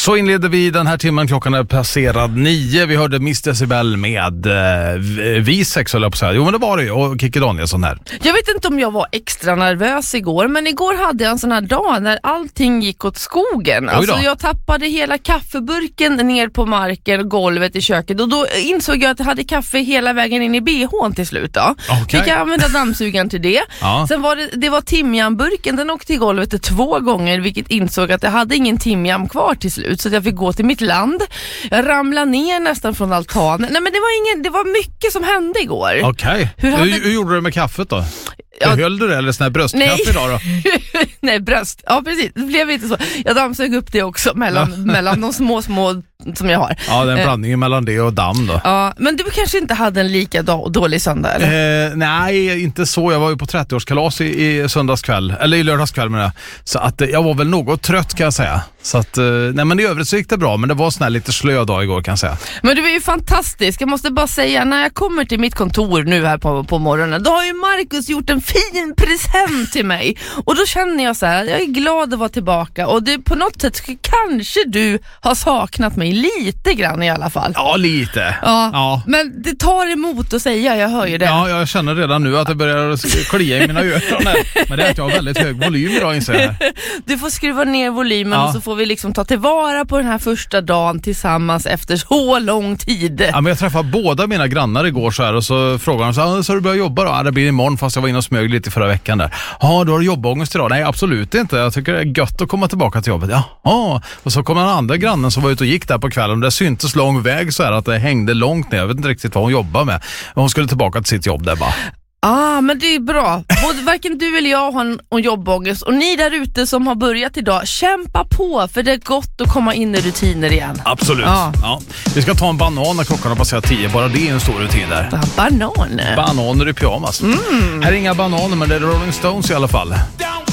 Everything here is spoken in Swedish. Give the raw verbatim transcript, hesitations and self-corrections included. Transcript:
Så inleder vi den här timmen, klockan är passerad nio. Vi hörde Miss Decibel med eh, Visex, eller på så här. Jo, men det var det ju, och Kikki Danielsson här. Jag vet inte om jag var extra nervös igår, men igår hade jag en sån här dag när allting gick åt skogen. Alltså jag tappade hela kaffeburken ner på marken och golvet i köket, och då insåg jag att jag hade kaffe hela vägen in i B H:n till slut då. Okay. Fick jag använda dammsugaren till det. Ja. Sen var det, det var timjanburken, den åkte i golvet två gånger, vilket insåg att jag hade ingen timjan kvar till slut, så att jag fick gå till mitt land. Jag ramlade ner nästan från altanen. Nej, men det var ingen, det var mycket som hände igår. Okej. Okay. Hur, hade... hur, hur gjorde du med kaffet då? Ja. Höll du det, eller sån här bröstkaffe idag då? Nej, bröst. Ja, precis. Det blev inte så. Jag dammsög upp det också mellan, ja. mellan de små, små som jag har. Ja, det är en blandning eh. mellan det och damm då. Ja, men du kanske inte hade en lika då, dålig söndag, eller? Eh, nej, inte så. Jag var ju på trettioårskalas i, i söndagskväll, eller i lördagskväll med det. Så att jag var väl något trött, kan jag säga. Så att, nej, men i övrigt så gick det bra, men det var sån här lite slö dag igår, kan jag säga. Men du är ju fantastisk. Jag måste bara säga, när jag kommer till mitt kontor nu här på, på morgonen, då har ju Marcus gjort en fin present till mig. Och då känner jag så här, jag är glad att vara tillbaka. Och det, på något sätt kanske du har saknat mig lite grann i alla fall. Ja, lite. Ja, ja. Men det tar emot att säga, jag hör ju det. Ja, jag känner redan nu att det börjar klia i mina öron här. Men det är att jag har väldigt hög volym idag, inser jag. Du får skruva ner volymen, ja. Och så får vi liksom ta tillvara på den här första dagen tillsammans efter så lång tid. Ja, men jag träffade båda mina grannar igår så här, och så frågade de så här, så har du börjat jobba då? Ja, det blir imorgon, fast jag var inne och smög lite förra veckan där. Ja, du har jobbångest idag? Nej, absolut inte. Jag tycker det är gött att komma tillbaka till jobbet. Ja, och så kom en andra grannen som var ute och gick där på kvällen. Det syntes lång väg så här att det hängde långt ner. Jag vet inte riktigt vad hon jobbar med. Men hon skulle tillbaka till sitt jobb där bara. Ah, men det är bra. Både, varken du eller jag har en, en jobbångest. Och ni där ute som har börjat idag, kämpa på, för det är gott att komma in i rutiner igen. Absolut. Ah. Ja. Vi ska ta en banan när klockan har passerat tio. Bara det är en stor rutin där. Bananer? Bananer i pyjamas. Mm. Här är inga bananer, men det är Rolling Stones i alla fall.